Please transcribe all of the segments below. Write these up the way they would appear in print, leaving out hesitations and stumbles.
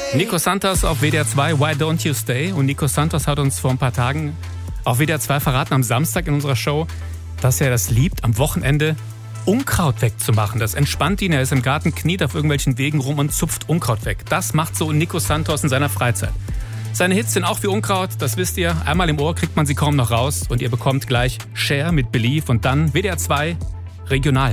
Nico Santos auf WDR 2, Why Don't You Stay? Und Nico Santos hat uns vor ein paar Tagen auf WDR 2 verraten, am Samstag in unserer Show, dass er das liebt, am Wochenende Unkraut wegzumachen. Das entspannt ihn, er ist im Garten, kniet auf irgendwelchen Wegen rum und zupft Unkraut weg. Das macht so Nico Santos in seiner Freizeit. Seine Hits sind auch wie Unkraut, das wisst ihr. Einmal im Ohr kriegt man sie kaum noch raus und ihr bekommt gleich Cher mit Believe und dann WDR 2 Regional.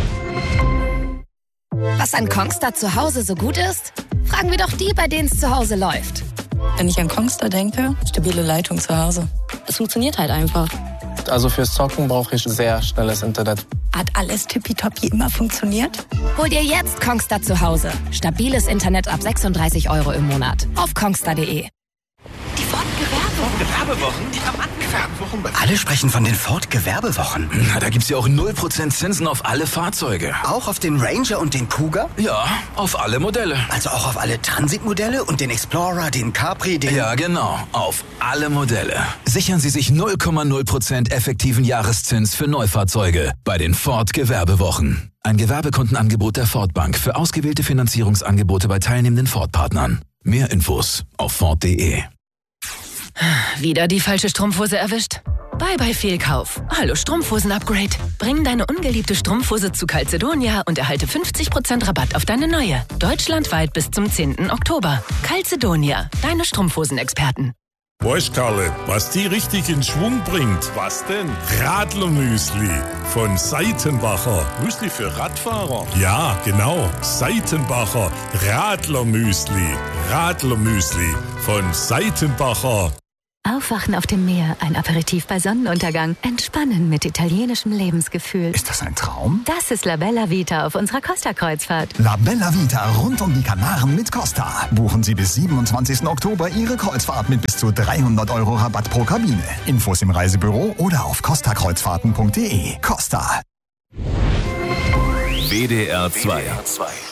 Was an Kongstar zu Hause so gut ist? Fragen wir doch die, bei denen es zu Hause läuft. Wenn ich an Kongstar denke, stabile Leitung zu Hause. Es funktioniert halt einfach. Also fürs Zocken brauche ich sehr schnelles Internet. Hat alles tippitoppi immer funktioniert? Hol dir jetzt Kongstar zu Hause. Stabiles Internet ab 36 € im Monat. Auf kongstar.de. Die Ford-Gewerbewochen, die haben angefangen. Alle sprechen von den Ford-Gewerbewochen. Na, da gibt's ja auch 0% Zinsen auf alle Fahrzeuge. Auch auf den Ranger und den Kuga? Ja, auf alle Modelle. Also auch auf alle Transit-Modelle und den Explorer, den Capri, den... Ja, genau, auf alle Modelle. Sichern Sie sich 0,0% effektiven Jahreszins für Neufahrzeuge bei den Ford-Gewerbewochen. Ein Gewerbekundenangebot der Ford Bank für ausgewählte Finanzierungsangebote bei teilnehmenden Ford-Partnern. Mehr Infos auf Ford.de. Wieder die falsche Strumpfhose erwischt? Bye Fehlkauf. Hallo Strumpfhosen-Upgrade. Bring deine ungeliebte Strumpfhose zu Calzedonia und erhalte 50% Rabatt auf deine neue. Deutschlandweit bis zum 10. Oktober. Calzedonia, deine Strumpfhosen-Experten. Weißt, Karle, was die richtig in Schwung bringt? Was denn? Radlermüsli von Seitenbacher. Müsli für Radfahrer? Ja, genau. Seitenbacher Radlermüsli. Radlermüsli von Seitenbacher. Aufwachen auf dem Meer, ein Aperitif bei Sonnenuntergang, entspannen mit italienischem Lebensgefühl. Ist das ein Traum? Das ist La Bella Vita auf unserer Costa-Kreuzfahrt. La Bella Vita rund um die Kanaren mit Costa. Buchen Sie bis 27. Oktober Ihre Kreuzfahrt mit bis zu 300 € Rabatt pro Kabine. Infos im Reisebüro oder auf costakreuzfahrten.de. Costa. WDR 2.